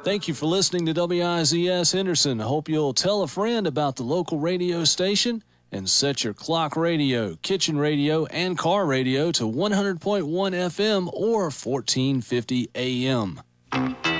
Thank you for listening to WIZS Henderson. Hope you'll tell a friend about the local radio station and set your clock radio, kitchen radio, and car radio to 100.1 FM or 1450 AM.